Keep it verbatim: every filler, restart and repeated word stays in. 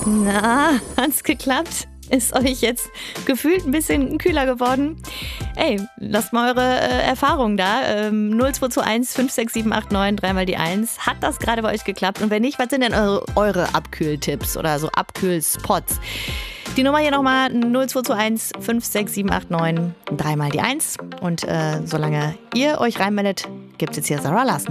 Na, hat's geklappt? Ist euch jetzt gefühlt ein bisschen kühler geworden? Ey, lasst mal eure äh, Erfahrungen da. Ähm, null zwei zwei eins fünf sechs sieben acht neun, dreimal die eins. Hat das gerade bei euch geklappt? Und wenn nicht, was sind denn eure, eure Abkühltipps oder so Abkühlspots? Die Nummer hier nochmal null zwei zwei eins fünf sechs sieben acht neun, dreimal die eins. Und äh, solange ihr euch reinmeldet, gibt's jetzt hier Sarah Larsen.